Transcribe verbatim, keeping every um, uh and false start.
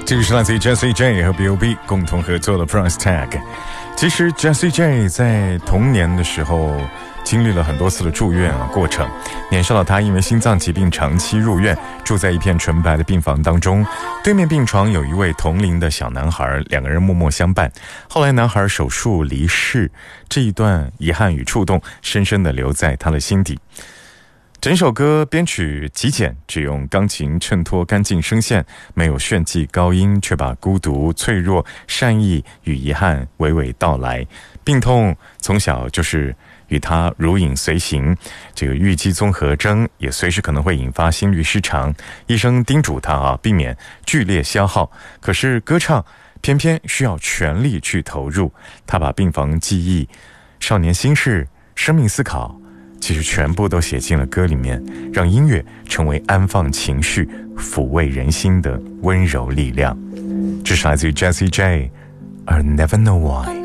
这个是来自于 Jessie J 和 B O B 共同合作的 Price Tag。 其实 Jessie J 在童年的时候经历了很多次的住院啊过程。年少的他因为心脏疾病长期入院，住在一片纯白的病房当中，对面病床有一位同龄的小男孩，两个人默默相伴。后来男孩手术离世，这一段遗憾与触动深深地留在他的心底。整首歌编曲极简，只用钢琴衬托干净声线，没有炫技高音，却把孤独、脆弱、善意与遗憾娓娓道来。病痛从小就是与他如影随形，这个预期综合征也随时可能会引发心律失常。医生叮嘱他啊，避免剧烈消耗。可是歌唱偏偏需要全力去投入，他把病房记忆、少年心事、生命思考，其实全部都写进了歌里面，让音乐成为安放情绪、抚慰人心的温柔力量。这是来自于 Jessie J， I'll Never Know Why。